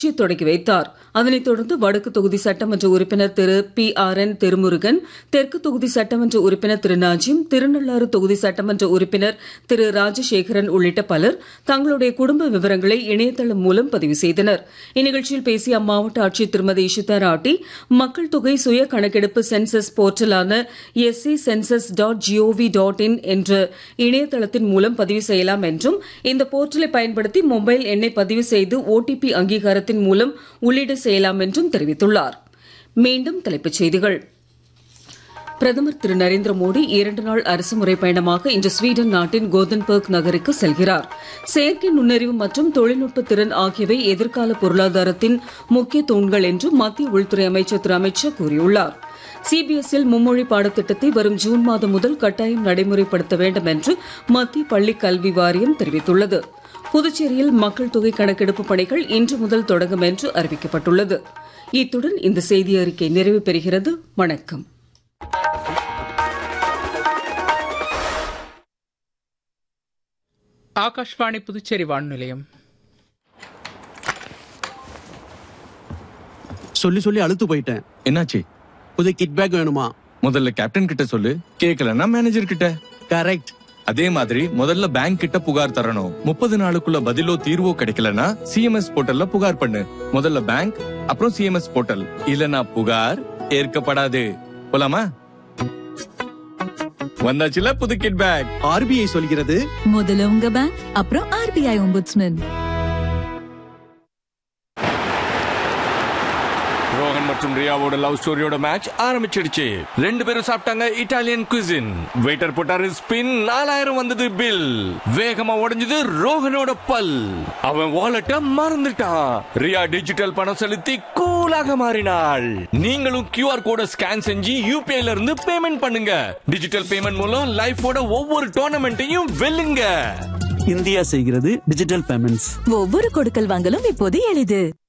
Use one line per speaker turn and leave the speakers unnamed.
தொடக்கி வைத்தார். அதனைத் தொடர்ந்து வடக்கு தொகுதி சட்டமன்ற உறுப்பினர் திரு PRN திருமுருகன், தெற்கு தொகுதி சட்டமன்ற உறுப்பினர் திரு நாஜிம், திருநள்ளாறு தொகுதி சட்டமன்ற உறுப்பினர் திரு ராஜசேகரன் உள்ளிட்ட பலர் தங்களுடைய குடும்ப விவரங்களை இணையதளம் மூலம் பதிவு செய்தனர். இந்நிகழ்ச்சியில் பேசிய அம்மாவட்ட ஆட்சியர் திருமதி இஷிதா ராட்டி, மக்கள் தொகை சுய கணக்கெடுப்பு சென்சஸ் போர்ட்டலான sccensus.gov.in என்ற இணையதளத்தின் மூலம் பதிவு செய்யலாம் என்றும், இந்த போர்ட்டலை பயன்படுத்தி மொபைல் எண்ணை பதிவு செய்து OTP அங்கீகாரத்தின் மூலம் உள்ளீடு செய்யலாம் என்றும் தெரிவித்துள்ளார். மீண்டும் தலைப்புச் செய்திகள். பிரதமர் திரு நரேந்திர மோடி 2 நாள் அரசுமுறை பயணமாக இன்று ஸ்வீடன் நாட்டின் கோதன்பர்க் நகருக்கு செல்கிறார். செயற்கை நுண்ணறிவு மற்றும் தொழில்நுட்ப திறன் ஆகியவை எதிர்கால பொருளாதாரத்தின் முக்கிய தூண்கள் என்று மத்திய உள்துறை அமைச்சர் திரு அமித் ஷா கூறியுள்ளார். CBSE மும்மொழி பாடத்திட்டத்தை வரும் ஜூன் மாதம் முதல் கட்டாயம் நடைமுறைப்படுத்த வேண்டும் என்று மத்திய பள்ளிக் கல்வி வாரியம் தெரிவித்துள்ளது. புதுச்சேரியில் மக்கள் தொகை கணக்கெடுப்பு பணிகள் இன்று முதல் தொடங்கும் என்று அறிவிக்கப்பட்டுள்ளது. இத்துடன் இந்த செய்தி அறிக்கை நிறைவு பெறுகிறது. வணக்கம்.
ஆகாஷ்வாணி புதுச்சேரி வானொலி நிலையம்.
சொல்லி அழுத்து போயிட்டேன்.
என்னாச்சு?
புது கிட் பேக் வேணுமா?
முதல்ல கேப்டன் கிட்ட சொல்லு, கேக்கலன்னா மேனேஜர் கிட்ட.
கரெக்ட்.
அதே மாதிரி முதல்ல பேங்க் கிட்ட புகார் தரணும். 30 நாளுக்குள்ள பதிலோ தீர்வோ கிடைக்கலனா CMS போர்ட்டல்ல புகார் பண்ணு. முதல்ல பேங்க், அப்புறம் CMS போர்ட்டல். இல்லனா புகார் ஏற்கப்படாது. போலாமா? வந்தாச்சுல புது கிட் பேக்.
RBI சொல்கிறது,
முதல்ல உங்க பேங்க், அப்புறம் RBI ஒம்புட்ஸ்மேன்.
ரோஹன் மற்றும் ரியாவோட லவ் ஸ்டோரியோட மேட்ச் ஆரம்பிச்சிடுச்சு. 2 பேரும் சாப்பிட்டாங்க இட்டாலியன் குசின். வெயிட்டர் போட்டாரு ஸ்பின், 4000 வந்தது பில். வேகமா உடைஞ்சது ரோஹனோட பல். அவன் வாலெட்ட மறந்துட்டான். ரியா டிஜிட்டல் பணம் செலுத்தி கூலாக மாறினாள். நீங்களும் QR கோட ஸ்கேன் செஞ்சு UPI ல இருந்து பேமெண்ட் பண்ணுங்க. டிஜிட்டல் பேமெண்ட் மூலம் லைஃபோட ஒவ்வொரு டோர்னமெண்ட்டையும் வெல்லுங்க.
இந்தியா செய்கிறது டிஜிட்டல் பேமெண்ட்ஸ்.
ஒவ்வொரு கொடுக்கல் வாங்கலும் இப்போது எளிது.